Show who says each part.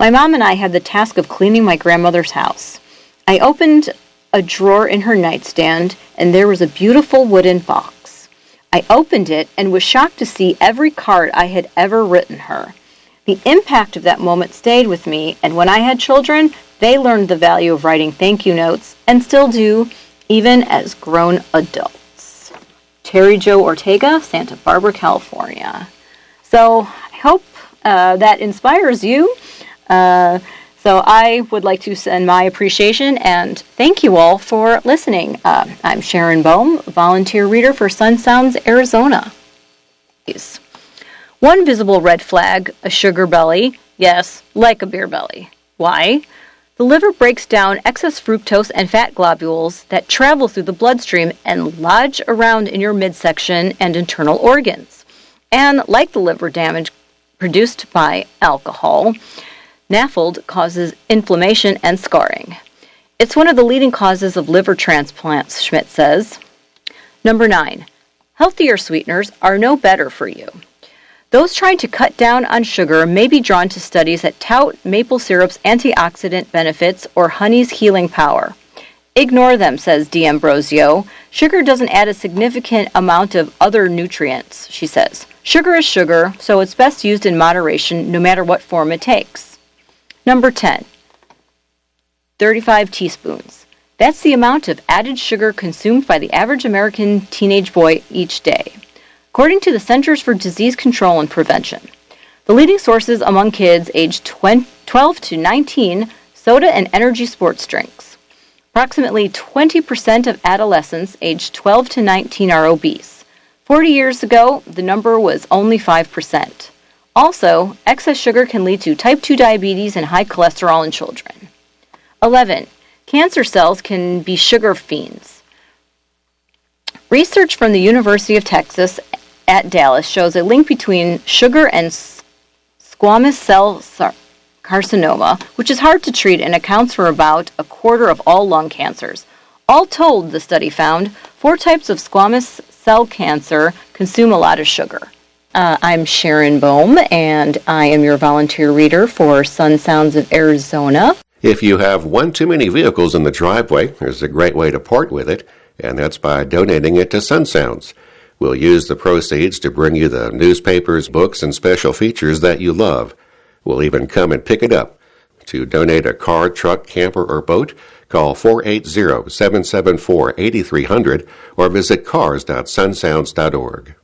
Speaker 1: My mom and I had the task of cleaning my grandmother's house. I opened a drawer in her nightstand, and there was a beautiful wooden box. I opened it and was shocked to see every card I had ever written her. The impact of that moment stayed with me, and when I had children, they learned the value of writing thank you notes, and still do, even as grown adults. Terry Jo Ortega, Santa Barbara, California. So I hope that inspires you. So I would like to send my appreciation and thank you all for listening. I'm Sharon Bohm, volunteer reader for Sun Sounds, Arizona. One visible red flag, a sugar belly. Yes, like a beer belly. Why? The liver breaks down excess fructose and fat globules that travel through the bloodstream and lodge around in your midsection and internal organs. And like the liver damage produced by alcohol, NAFLD causes inflammation and scarring. It's one of the leading causes of liver transplants, Schmidt says. Number 9. Healthier sweeteners are no better for you. Those trying to cut down on sugar may be drawn to studies that tout maple syrup's antioxidant benefits or honey's healing power. Ignore them, says D'Ambrosio. Sugar doesn't add a significant amount of other nutrients, she says. Sugar is sugar, so it's best used in moderation no matter what form it takes. Number 10. 35 teaspoons. That's the amount of added sugar consumed by the average American teenage boy each day, according to the Centers for Disease Control and Prevention. The leading sources among kids aged 12 to 19, soda and energy sports drinks. Approximately 20% of adolescents aged 12 to 19 are obese. 40 years ago, the number was only 5%. Also, excess sugar can lead to type 2 diabetes and high cholesterol in children. 11. Cancer cells can be sugar fiends. Research from the University of Texas at Dallas shows a link between sugar and squamous cell carcinoma, which is hard to treat and accounts for about a quarter of all lung cancers. All told, the study found, 4 types of squamous cell cancer consume a lot of sugar. I'm Sharon Bohm, and I am your volunteer reader for Sun Sounds of Arizona.
Speaker 2: If you have one too many vehicles in the driveway, there's a great way to part with it, and that's by donating it to Sun Sounds. We'll use the proceeds to bring you the newspapers, books, and special features that you love. We'll even come and pick it up. To donate a car, truck, camper, or boat, call 480-774-8300 or visit cars.sunsounds.org.